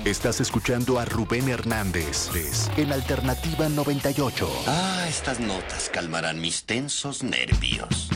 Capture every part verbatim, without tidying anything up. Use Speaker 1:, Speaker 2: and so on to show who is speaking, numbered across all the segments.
Speaker 1: Estás escuchando a Rubén Hernández en Alternativa noventa y ocho.
Speaker 2: Ah, estas notas calmarán mis tensos nervios.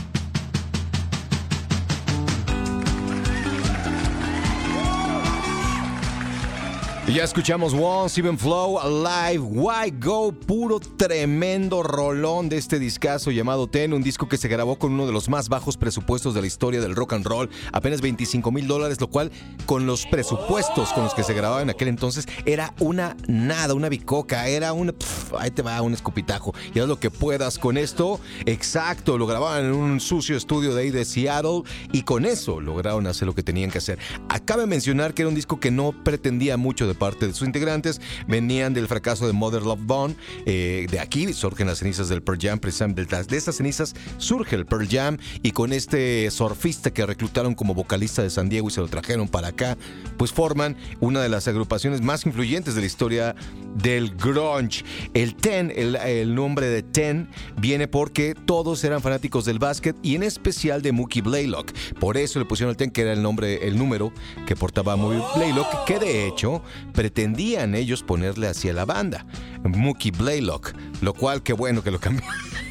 Speaker 3: Y ya escuchamos Once Even Flow Alive, Why Go, puro tremendo rolón de este discazo llamado Ten, un disco que se grabó con uno de los más bajos presupuestos de la historia del rock and roll, apenas veinticinco mil dólares, lo cual con los presupuestos con los que se grababa en aquel entonces era una nada, una bicoca, era un pff, ahí te va un escupitajo y haz lo que puedas con esto. Exacto, lo grababan en un sucio estudio de ahí de Seattle y con eso lograron hacer lo que tenían que hacer. Acabe de mencionar que era un disco que no pretendía mucho de parte de sus integrantes, venían del fracaso de Mother Love Bone, eh, de aquí surgen las cenizas del Pearl Jam, precisamente de estas cenizas surge el Pearl Jam y con este surfista que reclutaron como vocalista de San Diego y se lo trajeron para acá, pues forman una de las agrupaciones más influyentes de la historia del grunge. El Ten, el, el nombre de Ten viene porque todos eran fanáticos del básquet y en especial de Mookie Blaylock, por eso le pusieron el Ten, que era el nombre, el número que portaba Mookie Blaylock, que de hecho pretendían ellos ponerle hacia la banda, Mookie Blaylock, lo cual, qué bueno que lo cambió.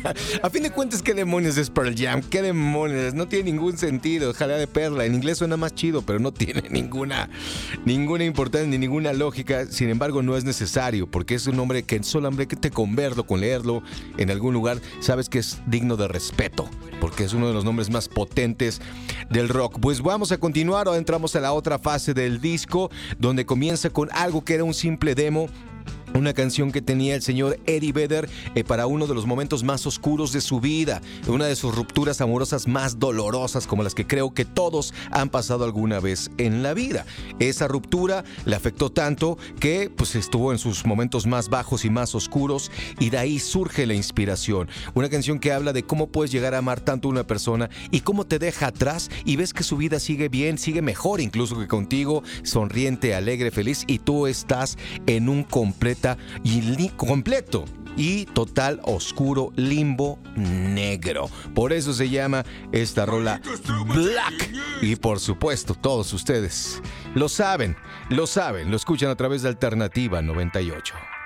Speaker 3: A fin de cuentas, ¿qué demonios es Pearl Jam? ¿Qué demonios? No tiene ningún sentido, jalea de perla. En inglés suena más chido, pero no tiene ninguna, ninguna importancia ni ninguna lógica. Sin embargo, no es necesario, porque es un nombre que solamente con verlo, con leerlo en algún lugar, sabes que es digno de respeto, porque es uno de los nombres más potentes del rock. Pues vamos a continuar, ahora entramos a la otra fase del disco, donde comienza con algo que era un simple demo, una canción que tenía el señor Eddie Vedder eh, para uno de los momentos más oscuros de su vida, una de sus rupturas amorosas más dolorosas, como las que creo que todos han pasado alguna vez en la vida. Esa ruptura le afectó tanto que pues estuvo en sus momentos más bajos y más oscuros, y de ahí surge la inspiración. Una canción que habla de cómo puedes llegar a amar tanto a una persona y cómo te deja atrás y ves que su vida sigue bien, sigue mejor incluso que contigo, sonriente, alegre, feliz, y tú estás en un completo y li- completo y total oscuro limbo negro. Por eso se llama esta rola Black. Y por supuesto, todos ustedes lo saben, lo saben, lo escuchan a través de Alternativa noventa y ocho.